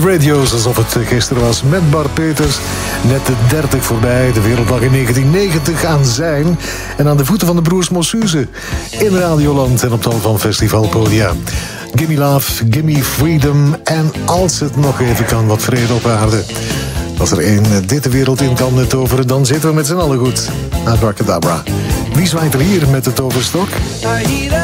Radio's, alsof het gisteren was, met Bart Peters. Net de 30 voorbij, de Werelddag in 1990 aan zijn. En aan de voeten van de broers Mossuze. In Radioland en op tal van festivalpodia. Gimme Love, Gimme Freedom en als het nog even kan, wat vrede op aarde. Als er één dit de wereld in kan toveren, dan zitten we met z'n allen goed. Abracadabra. Wie zwaait er hier met de toverstok?